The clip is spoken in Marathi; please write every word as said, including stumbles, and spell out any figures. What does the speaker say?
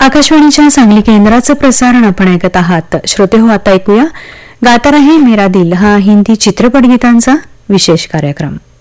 आकाशवाणीच्या सांगली केंद्राचं प्रसारण आपण ऐकत आहात. श्रोते हो, आता ऐकूया गाता रहे मेरा दिल हा हिंदी चित्रपट गीतांचा विशेष कार्यक्रम.